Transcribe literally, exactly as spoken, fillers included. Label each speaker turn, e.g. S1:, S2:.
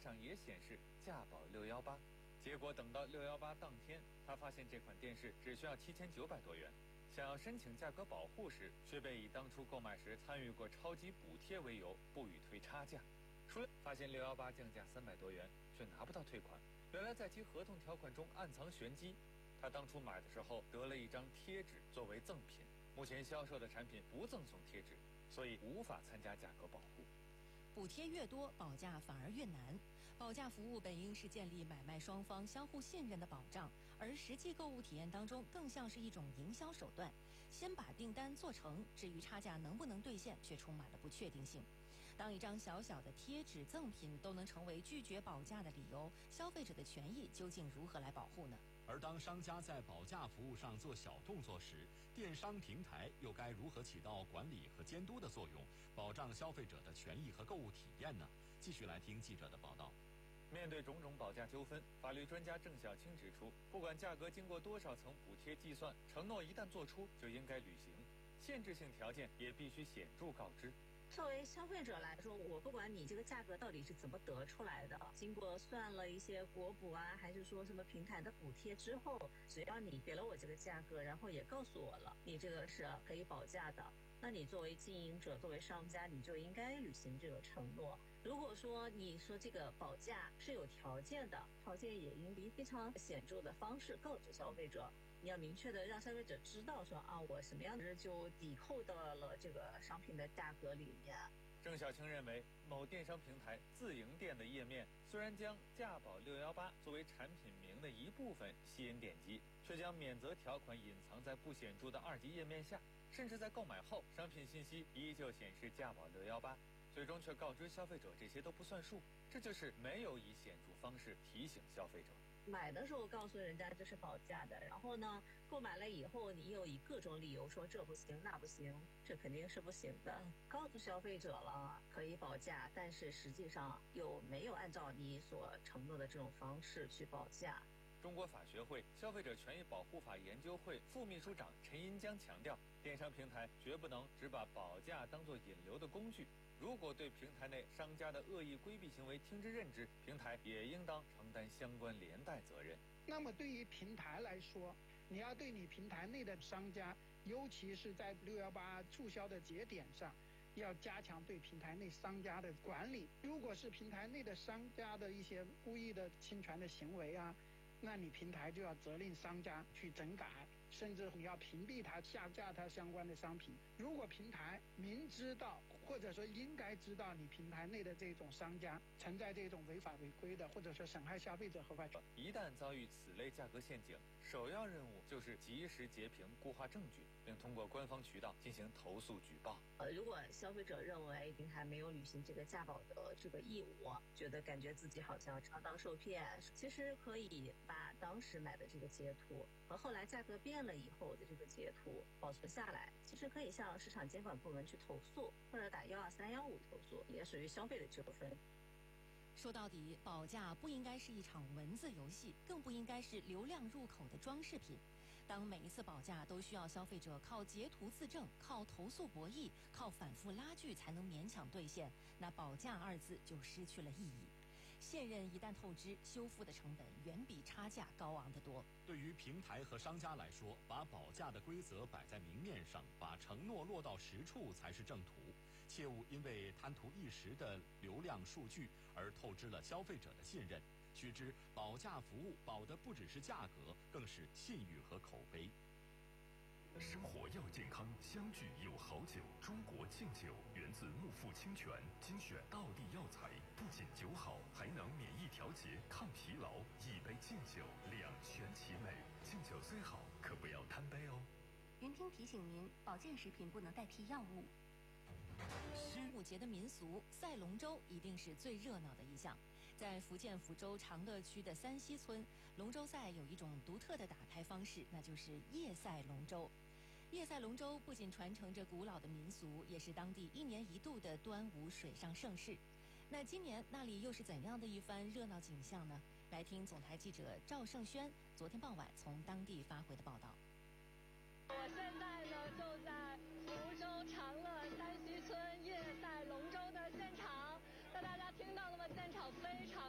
S1: 上也显示价保六一八。结果等到六一八当天，他发现这款电视只需要七千九百多元。想要申请价格保护时，却被以当初购买时参与过超级补贴为由，不予退差价。除了发现六一八降价三百多元，却拿不到退款。原来在其合同条款中暗藏玄机，他当初买的时候得了一张贴纸作为赠品。目前销售的产品不赠送贴纸，所以无法参加价格保护。
S2: 补贴越多，保价反而越难。保价服务本应是建立买卖双方相互信任的保障，而实际购物体验当中更像是一种营销手段。先把订单做成，至于差价能不能兑现，却充满了不确定性。当一张小小的贴纸赠品都能成为拒绝保价的理由，消费者的权益究竟如何来保护呢？
S3: 而当商家在保价服务上做小动作时，电商平台又该如何起到管理和监督的作用，保障消费者的权益和购物体验呢？继续来听记者的报道。
S1: 面对种种保价纠纷，法律专家郑晓青指出，不管价格经过多少层补贴计算，承诺一旦做出就应该履行，限制性条件也必须显著告知。
S4: 作为消费者来说，我不管你这个价格到底是怎么得出来的，经过算了一些国补啊，还是说什么平台的补贴之后，只要你给了我这个价格，然后也告诉我了你这个是可以保价的，那你作为经营者，作为商家，你就应该履行这个承诺。如果说你说这个保价是有条件的，条件也应以非常显著的方式告知消费者。你要明确的让消费者知道说啊，我什么样的就抵扣到了这个商品的价格里面。
S1: 郑晓青认为，某电商平台自营店的页面虽然将价保六一八作为产品名的一部分吸引点击，却将免责条款隐藏在不显著的二级页面下，甚至在购买后，商品信息依旧显示价保六一八，最终却告知消费者这些都不算数，这就是没有以显著方式提醒消费者。
S4: 买的时候告诉人家这是保价的，然后呢，购买了以后你又以各种理由说这不行那不行，这肯定是不行的。告诉消费者了可以保价，但是实际上又没有按照你所承诺的这种方式去保价。
S1: 中国法学会消费者权益保护法研究会副秘书长陈银江强调，电商平台绝不能只把保价当作引流的工具。如果对平台内商家的恶意规避行为听之任之，平台也应当承担相关连带责任。
S5: 那么对于平台来说，你要对你平台内的商家，尤其是在六一八促销的节点上，要加强对平台内商家的管理。如果是平台内的商家的一些故意的侵权的行为啊，那你平台就要责令商家去整改，甚至你要屏蔽他、下架他相关的商品。如果平台明知道或者说应该知道你平台内的这种商家存在这种违法违规的，或者说损害消费者合法权，
S1: 一旦遭遇此类价格陷阱，首要任务就是及时截屏固化证据，并通过官方渠道进行投诉举报。
S4: 呃，如果消费者认为平台没有履行这个价保的这个义务，觉得感觉自己好像上当受骗，其实可以把当时买的这个截图和后来价格变了以后的这个截图保存下来，其实可以向市场监管部门去投诉，或者打幺二三幺五投诉，也属于消费的纠纷。
S2: 说到底，保价不应该是一场文字游戏，更不应该是流量入口的装饰品。当每一次保价都需要消费者靠截图自证、靠投诉博弈、靠反复拉锯才能勉强兑现，那保价二字就失去了意义。现任一旦透支，修复的成本远比差价高昂得多。
S3: 对于平台和商家来说，把保价的规则摆在明面上，把承诺落到实处才是正途，切勿因为贪图一时的流量数据而透支了消费者的信任。须知，保价服务保的不只是价格，更是信誉和口碑。
S6: 生活要健康，相聚有好酒。中国敬酒源自木富清泉，精选道地药材，不仅酒好，还能免疫调节、抗疲劳。一杯敬酒，两全其美。敬酒虽好，可不要贪杯哦。
S7: 云听提醒您，保健食品不能代替药物。
S2: 端午节的民俗赛龙舟一定是最热闹的一项。在福建福州长乐区的三溪村，龙舟赛有一种独特的打开方式，那就是夜赛龙舟。夜赛龙舟不仅传承着古老的民俗，也是当地一年一度的端午水上盛事。那今年那里又是怎样的一番热闹景象呢？来听总台记者赵胜轩昨天傍晚从当地发回的报道。
S8: 我现在呢就在福州长乐